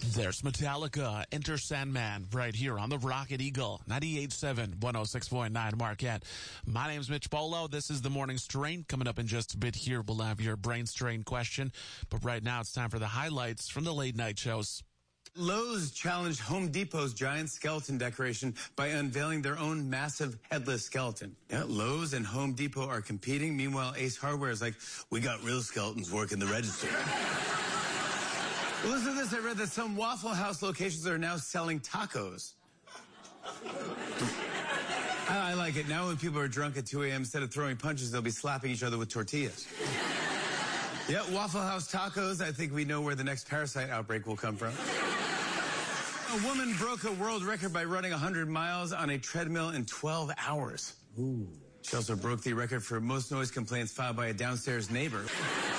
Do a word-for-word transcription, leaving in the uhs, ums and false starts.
There's Metallica, Enter Sandman, right here on the Rocket Eagle, ninety-eight point seven, one oh six point nine Marquette. My name's Mitch Bolo. This is the Morning Strain. Coming up in just a bit here, we'll have your brain strain question. But right now, it's time for the highlights from the late night shows. Lowe's challenged Home Depot's giant skeleton decoration by unveiling their own massive headless skeleton. Yeah, Lowe's and Home Depot are competing. Meanwhile, Ace Hardware is like, we got real skeletons working the register. Well, listen to this. I read that some Waffle House locations are now selling tacos. I, I like it. Now when people are drunk at two a.m., instead of throwing punches, they'll be slapping each other with tortillas. Yeah, Waffle House tacos. I think we know where the next parasite outbreak will come from. A woman broke a world record by running one hundred miles on a treadmill in twelve hours. Ooh. She also broke the record for most noise complaints filed by a downstairs neighbor.